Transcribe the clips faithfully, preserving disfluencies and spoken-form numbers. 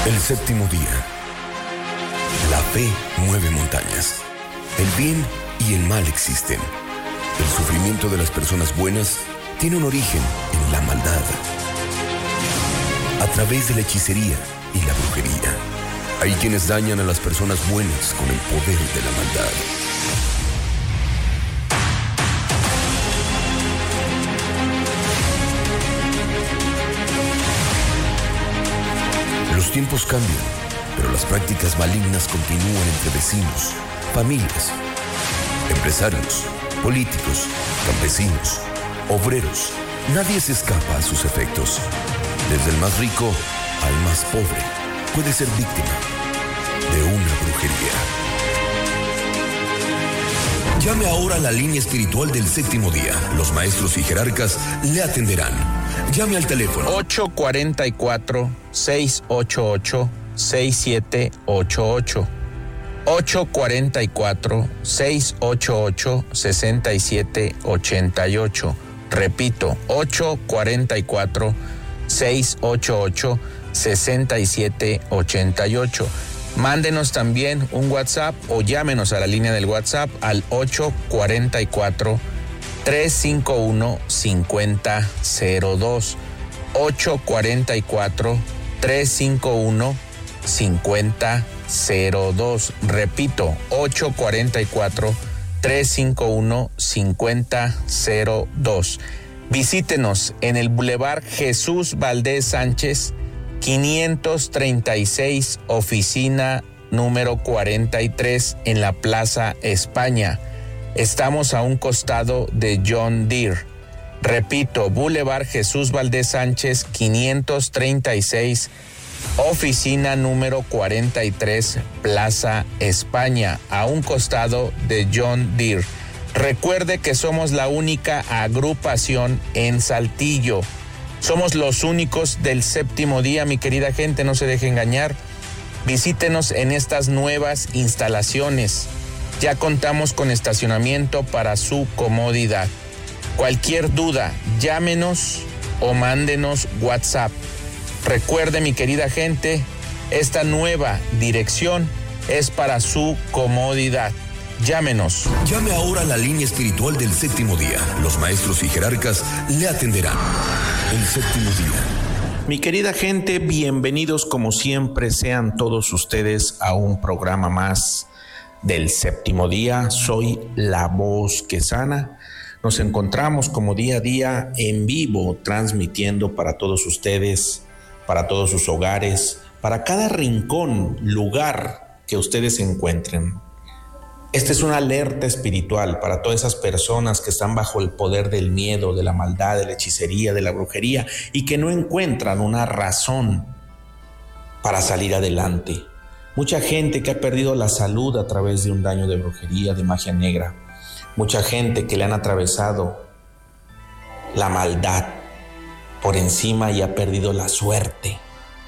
El séptimo día. La fe mueve montañas. El bien y el mal existen. El sufrimiento de las personas buenas tiene un origen en la maldad. A través de la hechicería y la brujería, hay quienes dañan a las personas buenas con el poder de la maldad. Los tiempos cambian, pero las prácticas malignas continúan entre vecinos, familias, empresarios, políticos, campesinos, obreros. Nadie se escapa a sus efectos. Desde el más rico al más pobre puede ser víctima de una brujería. Llame ahora a la línea espiritual del séptimo día. Los maestros y jerarcas le atenderán. Llame al teléfono ocho cuatro cuatro, seis ocho ocho, seis siete ocho ocho. ocho cuatro cuatro, seis ocho ocho, seis siete ocho ocho. Repito, ocho cuatro cuatro, seis ocho ocho, seis siete ocho ocho. Mándenos también un WhatsApp o llámenos a la línea del WhatsApp al ocho cuatro cuatro, tres cinco uno, cinco cero cero dos. ocho cuatro cuatro, tres cinco uno, cinco cero cero dos. Repito, ocho cuatro cuatro, tres cinco uno, cinco cero cero dos. Visítenos en el Boulevard Jesús Valdés Sánchez, quinientos treinta y seis, oficina número cuarenta y tres, en la Plaza España. Estamos a un costado de John Deere. Repito, Boulevard Jesús Valdés Sánchez, quinientos treinta y seis, oficina número cuarenta y tres, Plaza España, a un costado de John Deere. Recuerde que somos la única agrupación en Saltillo. Somos los únicos del séptimo día, mi querida gente, no se deje engañar. Visítenos en estas nuevas instalaciones. Ya contamos con estacionamiento para su comodidad. Cualquier duda, llámenos o mándenos WhatsApp. Recuerde, mi querida gente, esta nueva dirección es para su comodidad. Llámenos. Llame ahora a la línea espiritual del séptimo día. Los maestros y jerarcas le atenderán. El séptimo día. Mi querida gente, bienvenidos como siempre sean todos ustedes a un programa más del séptimo día. Soy la voz que sana. Nos encontramos como día a día en vivo, transmitiendo para todos ustedes, para todos sus hogares, para cada rincón, lugar que ustedes se encuentren. Esta es una alerta espiritual para todas esas personas que están bajo el poder del miedo, de la maldad, de la hechicería, de la brujería y que no encuentran una razón para salir adelante. Mucha gente que ha perdido la salud a través de un daño de brujería, de magia negra. Mucha gente que le han atravesado la maldad por encima y ha perdido la suerte,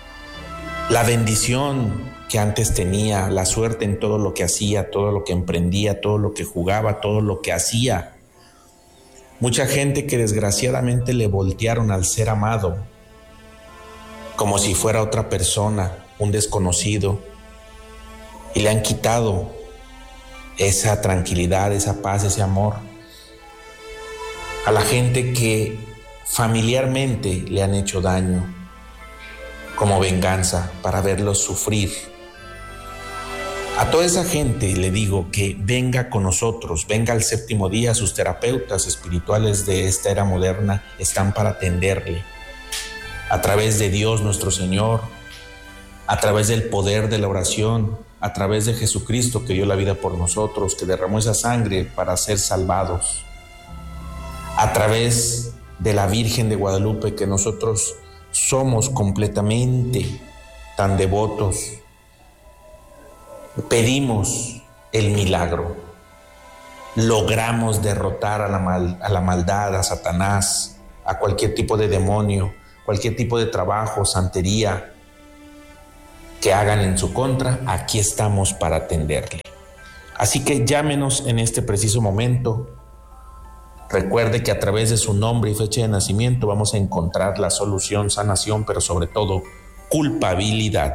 la bendición que antes tenía, la suerte en todo lo que hacía, todo lo que emprendía, todo lo que jugaba, todo lo que hacía. Mucha gente que desgraciadamente le voltearon al ser amado como si fuera otra persona, un desconocido, y le han quitado esa tranquilidad, esa paz, ese amor. A la gente que familiarmente le han hecho daño como venganza para verlos sufrir. A toda esa gente le digo que venga con nosotros, venga al séptimo día. Sus terapeutas espirituales de esta era moderna están para atenderle. A través de Dios nuestro Señor, a través del poder de la oración, a través de Jesucristo que dio la vida por nosotros, que derramó esa sangre para ser salvados, a través de la Virgen de Guadalupe, que nosotros somos completamente tan devotos. Pedimos el milagro, logramos derrotar a la, mal, a la maldad, a Satanás, a cualquier tipo de demonio, cualquier tipo de trabajo, santería que hagan en su contra. Aquí estamos para atenderle. Así que llámenos en este preciso momento. Recuerde que a través de su nombre y fecha de nacimiento vamos a encontrar la solución, sanación, pero sobre todo culpabilidad.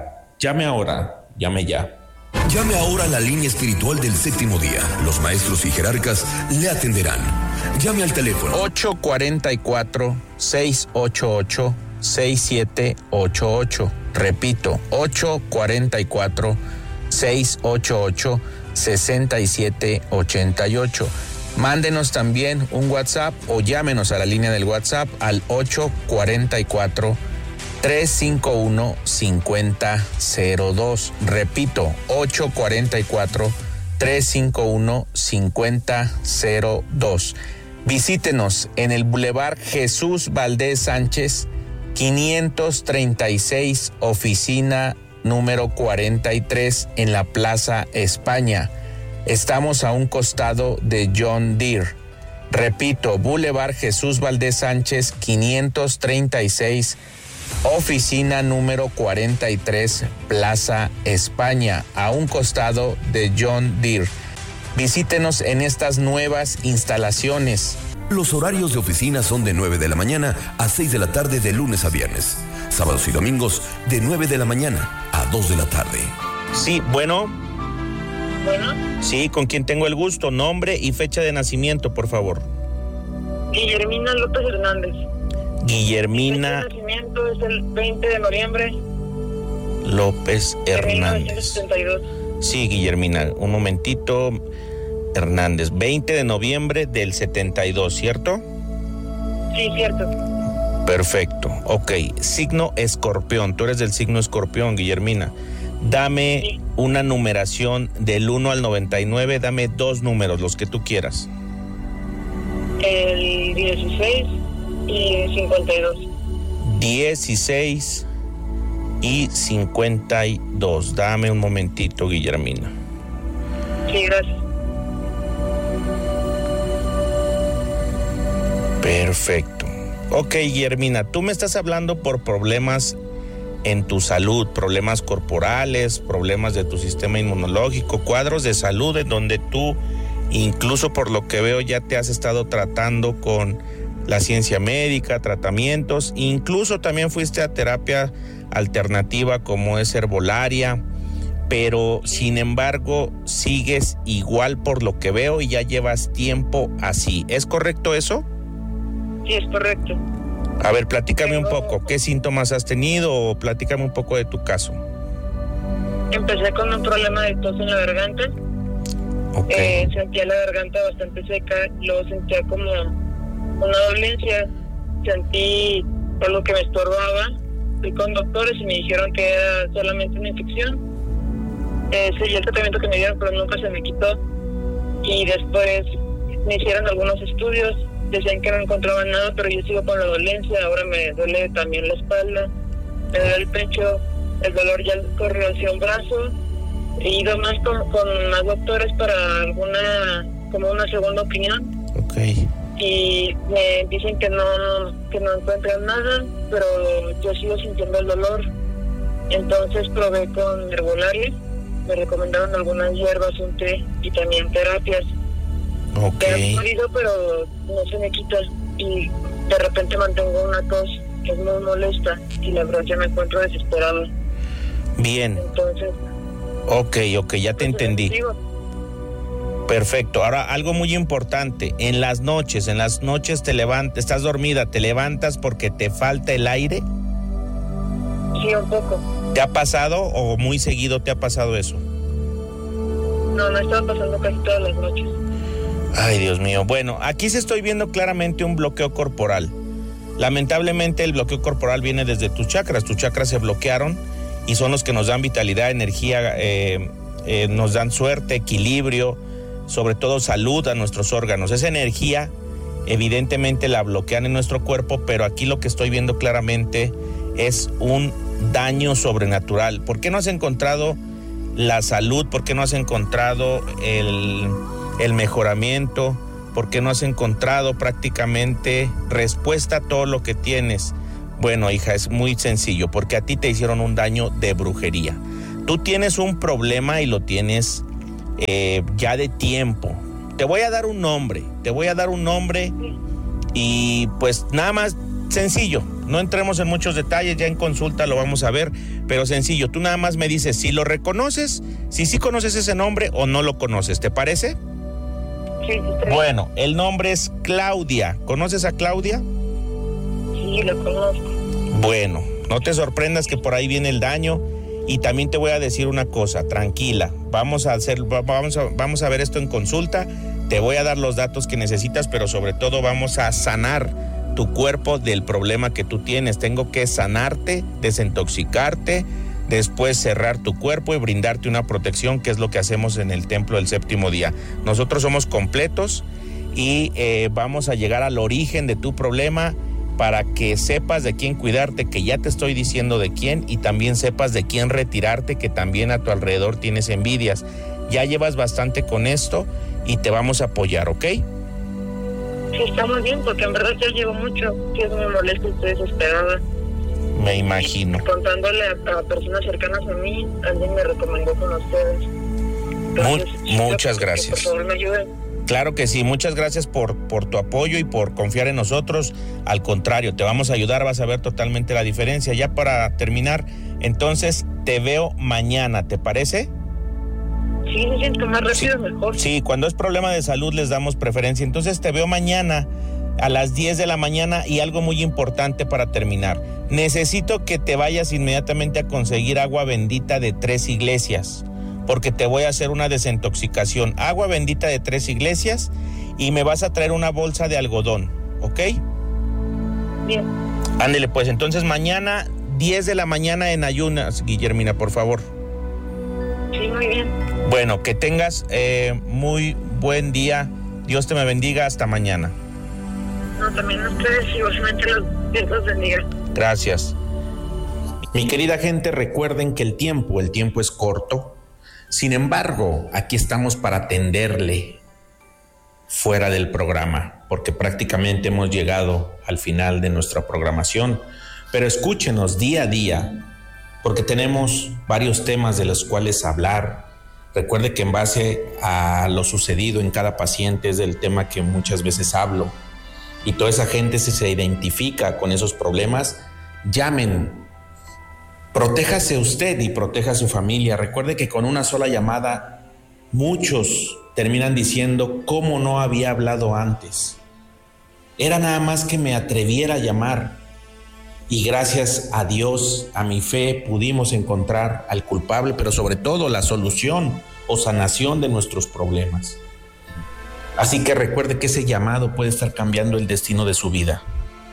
Llame ahora, llame ya. Llame ahora a la línea espiritual del séptimo día. Los maestros y jerarcas le atenderán. Llame al teléfono ocho cuatro cuatro, seis ocho ocho, seis siete ocho ocho. Repito, ocho cuatro cuatro, seis ocho ocho, seis siete ocho ocho. Mándenos también un WhatsApp o llámenos a la línea del WhatsApp al ocho cuatro cuatro, tres cinco uno, cinco cero cero dos. Repito, ocho cuatro cuatro, tres cinco uno, cinco cero cero dos. Visítenos en el Boulevard Jesús Valdés Sánchez, quinientos treinta y seis, oficina número cuarenta y tres, en la Plaza España. Estamos a un costado de John Deere. Repito, Boulevard Jesús Valdés Sánchez, quinientos treinta y seis, oficina número cuarenta y tres, Plaza España, a un costado de John Deere. Visítenos en estas nuevas instalaciones. Los horarios de oficina son de nueve de la mañana a seis de la tarde de lunes a viernes. Sábados y domingos de nueve de la mañana a dos de la tarde. Sí, bueno. Bueno. Sí, ¿con quién tengo el gusto? Nombre y fecha de nacimiento, por favor. Guillermina López Hernández. Guillermina. Mi fecha de nacimiento es el veinte de noviembre. López Hernández. De mil novecientos setenta y dos. Sí, Guillermina, un momentito. Hernández, veinte de noviembre del setenta y dos, ¿cierto? Sí, cierto. Perfecto, ok. Signo Escorpión, tú eres del signo Escorpión, Guillermina. Dame sí. una numeración del uno al noventa y nueve, dame dos números, los que tú quieras. El dieciséis y cincuenta y dos. dieciséis y cincuenta y dos. Dame un momentito, Guillermina. Sí, gracias. Perfecto. Ok, Guillermina, tú me estás hablando por problemas en tu salud, problemas corporales, problemas de tu sistema inmunológico, cuadros de salud en donde tú, incluso por lo que veo, ya te has estado tratando con la ciencia médica, tratamientos, incluso también fuiste a terapia alternativa como es herbolaria, pero sin embargo sigues igual por lo que veo y ya llevas tiempo así. ¿Es correcto eso? Sí, es correcto. A ver, platícame Tengo... un poco, ¿qué síntomas has tenido o platícame un poco de tu caso? Empecé con un problema de tos en la garganta. Okay. Eh, sentía la garganta bastante seca, luego sentía como una dolencia, sentí algo que me estorbaba. Fui con doctores y me dijeron que era solamente una infección. Eh, seguí el tratamiento que me dieron, pero nunca se me quitó. Y después me hicieron algunos estudios, decían que no encontraban nada, pero yo sigo con la dolencia. Ahora me duele también la espalda, me duele el pecho, el dolor ya corrió hacia un brazo. He ido más con, con más doctores para alguna, como una segunda opinión. Okay. Y me dicen que no, que no encuentran nada, pero yo sigo sintiendo el dolor. Entonces probé con herbolaria, me recomendaron algunas hierbas, un té y también terapias. Okay. Me he pero no se me quita y de repente mantengo una tos que es muy molesta y la verdad ya me encuentro desesperado. Bien. Entonces. Ok, ok, ya te entendí. Perfecto. Ahora, algo muy importante. En las noches, en las noches te levantas, estás dormida, ¿te levantas porque te falta el aire? Sí, un poco. ¿Te ha pasado o muy seguido te ha pasado eso? No, me estaba pasando casi todas las noches. Ay, Dios mío. Bueno, aquí se estoy viendo claramente un bloqueo corporal. Lamentablemente el bloqueo corporal viene desde tus chakras. Tus chakras se bloquearon y son los que nos dan vitalidad, energía, eh, eh, nos dan suerte, equilibrio, sobre todo salud a nuestros órganos. Esa energía evidentemente la bloquean en nuestro cuerpo, pero aquí lo que estoy viendo claramente es un daño sobrenatural. ¿Por qué no has encontrado la salud? ¿Por qué no has encontrado el, el mejoramiento? ¿Por qué no has encontrado prácticamente respuesta a todo lo que tienes? Bueno, hija, es muy sencillo, porque a ti te hicieron un daño de brujería. Tú tienes un problema y lo tienes eh, ya de tiempo. Te voy a dar un nombre, te voy a dar un nombre y pues nada más sencillo. No entremos en muchos detalles, ya en consulta lo vamos a ver, pero sencillo, tú nada más me dices si lo reconoces, si sí conoces ese nombre o no lo conoces, ¿te parece? Sí, sí. Bueno, el nombre es Claudia. ¿Conoces a Claudia? Sí, lo conozco. Bueno, no te sorprendas que por ahí viene el daño. Y también te voy a decir una cosa, tranquila, vamos a hacer, vamos a, vamos a ver esto en consulta, te voy a dar los datos que necesitas, pero sobre todo vamos a sanar tu cuerpo del problema que tú tienes. Tengo que sanarte, desintoxicarte, después cerrar tu cuerpo y brindarte una protección, que es lo que hacemos en el Templo del Séptimo Día. Nosotros somos completos y eh, vamos a llegar al origen de tu problema, para que sepas de quién cuidarte, que ya te estoy diciendo de quién, y también sepas de quién retirarte, que también a tu alrededor tienes envidias. Ya llevas bastante con esto y te vamos a apoyar, ¿ok? Sí, está muy bien, porque en verdad ya llevo mucho, que es muy molesto, estoy desesperada. Me imagino. Contándole a, a personas cercanas a mí, alguien me recomendó con ustedes. Entonces, Muy, muchas que, gracias. Que por favor me ayuden. Claro que sí, muchas gracias por, por tu apoyo y por confiar en nosotros. Al contrario, te vamos a ayudar, vas a ver totalmente la diferencia. Ya para terminar, entonces te veo mañana, ¿te parece? Sí, me siento más rápido, sí, mejor. Sí, cuando es problema de salud les damos preferencia. Entonces te veo mañana a las diez de la mañana y algo muy importante para terminar. Necesito que te vayas inmediatamente a conseguir agua bendita de Tres Iglesias, porque te voy a hacer una desintoxicación. Agua bendita de Tres Iglesias, y me vas a traer una bolsa de algodón, ¿ok? Bien. Ándele pues, entonces mañana diez de la mañana en ayunas, Guillermina, por favor. Sí, muy bien. Bueno, que tengas eh, muy buen día. Dios te me bendiga, hasta mañana. No, también a ustedes, igualmente los, Dios los bendiga. Gracias. Mi querida gente, recuerden que el tiempo, el tiempo es corto. Sin embargo, aquí estamos para atenderle fuera del programa, porque prácticamente hemos llegado al final de nuestra programación. Pero escúchenos día a día, porque tenemos varios temas de los cuales hablar. Recuerde que en base a lo sucedido en cada paciente es del tema que muchas veces hablo. Y toda esa gente, si se identifica con esos problemas, llamen. Protéjase usted y proteja a su familia. Recuerde que con una sola llamada, muchos terminan diciendo cómo no había hablado antes. Era nada más que me atreviera a llamar. Y gracias a Dios, a mi fe, pudimos encontrar al culpable, pero sobre todo la solución o sanación de nuestros problemas. Así que recuerde que ese llamado puede estar cambiando el destino de su vida.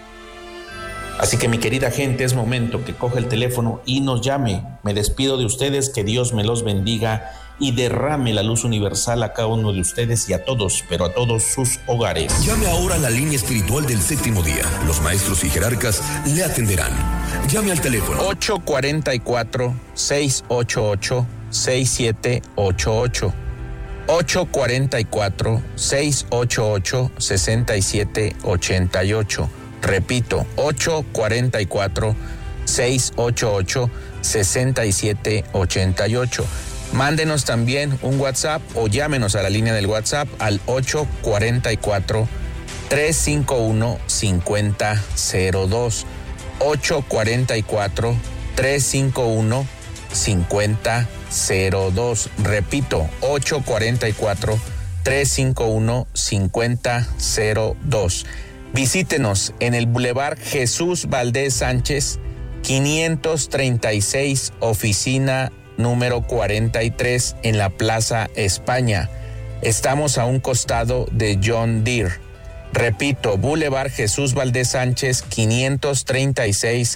Así que mi querida gente, es momento que coja el teléfono y nos llame. Me despido de ustedes, que Dios me los bendiga y derrame la luz universal a cada uno de ustedes y a todos, pero a todos sus hogares. Llame ahora a la línea espiritual del Séptimo Día. Los maestros y jerarcas le atenderán. Llame al teléfono ocho cuatro cuatro, seis ocho ocho, seis siete ocho ocho. ocho cuatro cuatro, seis ocho ocho, seis siete ocho ocho. Repito, ocho cuatro cuatro, seis ocho ocho, seis siete ocho ocho. Mándenos también un WhatsApp o llámenos a la línea del WhatsApp al ocho cuatro cuatro, tres cinco uno, cinco cero cero dos. ocho cuatro cuatro, tres cinco uno, cinco cero cero dos. Repito, ocho cuatro cuatro, tres cinco uno, cinco cero cero dos. Visítenos en el Boulevard Jesús Valdés Sánchez, quinientos treinta y seis, oficina número cuarenta y tres, en la Plaza España. Estamos a un costado de John Deere. Repito, Boulevard Jesús Valdés Sánchez, quinientos treinta y seis,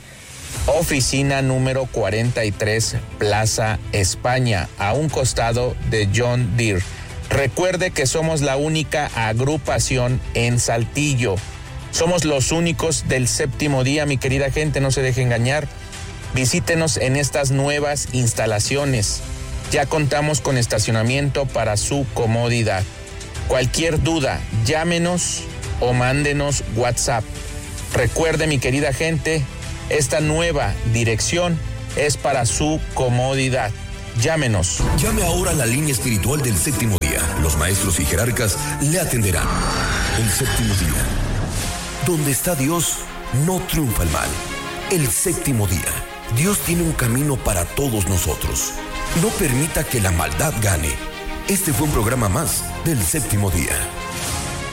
oficina número cuarenta y tres, Plaza España, a un costado de John Deere. Recuerde que somos la única agrupación en Saltillo. Somos los únicos del Séptimo Día, mi querida gente, no se deje engañar. Visítenos en estas nuevas instalaciones. Ya contamos con estacionamiento para su comodidad. Cualquier duda, llámenos o mándenos WhatsApp. Recuerde, mi querida gente, esta nueva dirección es para su comodidad. Llámenos. Llame ahora a la línea espiritual del Séptimo Día. Los maestros y jerarcas le atenderán. El Séptimo Día. Donde está Dios, no triunfa el mal. El séptimo día. Dios tiene un camino para todos nosotros. No permita que la maldad gane. Este fue un programa más del séptimo día.